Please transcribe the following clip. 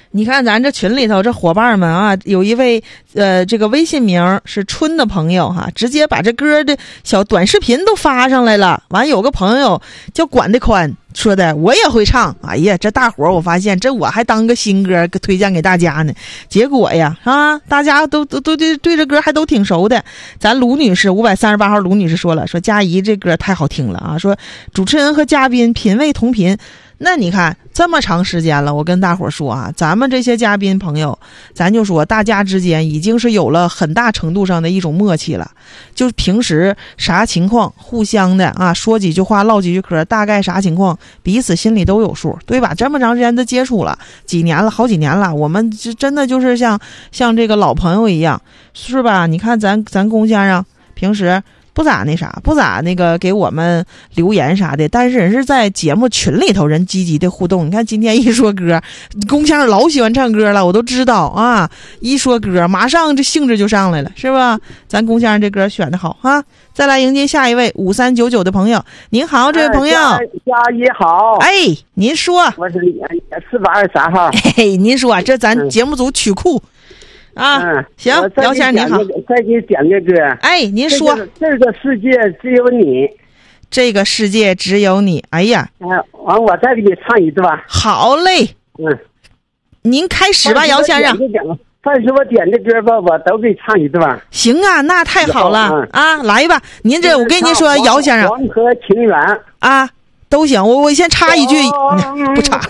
你看咱这群里头这伙伴们啊，有一位这个微信名是春的朋友哈，直接把这歌的小短视频都发上来了。完有个朋友叫管得宽说的我也会唱，哎呀这大伙儿我发现这我还当个新歌推荐给大家呢，结果呀大家都对这歌还都挺熟的。咱卢女士538号卢女士说了，说佳怡这歌太好听了啊，说主持人和嘉宾品味同频。那你看这么长时间了，我跟大伙儿说啊，咱们这些嘉宾朋友，咱就说大家之间已经是有了很大程度上的一种默契了，就是平时啥情况互相的啊说几句话唠几句嗑，大概啥情况彼此心里都有数，对吧？这么长时间的接触了，几年了，好几年了，我们真的就是像这个老朋友一样，是吧？你看咱龚先生平时不咋那个给我们留言啥的，但是人是在节目群里头人积极的互动。你看今天一说歌，龚先生老喜欢唱歌了，我都知道啊，一说歌马上这兴致就上来了，是吧？咱龚先生这歌选的好啊。再来迎接下一位5399的朋友。您好，这位朋友。 佳怡好。 哎，您说。 我是4823号。 嘿，您说这咱节目组曲库啊，行，姚先生您好， 再给你点个歌。 哎，您说。 这个世界只有你。 这个世界只有你。哎呀， 完我再给你唱一段。 好嘞。您开始吧，姚先生。 但是我点的歌吧，我都给唱一段。 行啊，那太好了啊，来吧。您这我跟您说，姚先生。 黄河情缘啊，都行。我先插一句，不插。